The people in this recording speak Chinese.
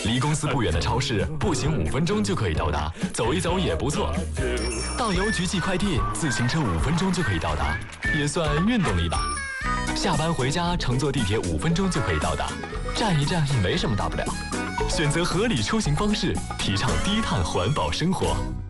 离公司不远的超市，步行5分钟就可以到达，走一走也不错。到邮局寄快递，自行车5分钟就可以到达，也算运动了一把。下班回家，乘坐地铁5分钟就可以到达，站一站没什么大不了。选择合理出行方式，提倡低碳环保生活。